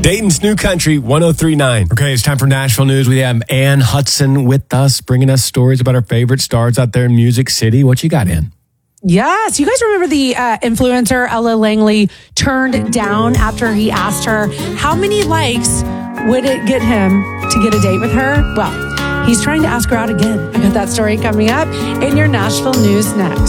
Dayton's New Country 103.9. Okay, it's time for Nashville News. We have Ann Hudson with us, bringing us stories about our favorite stars out there in Music City. What you got, Ann? Yes. You guys remember the influencer Ella Langley turned down after he asked her how many likes would it get him to get a date with her? Well, he's trying to ask her out again. I got that story coming up in your Nashville News next.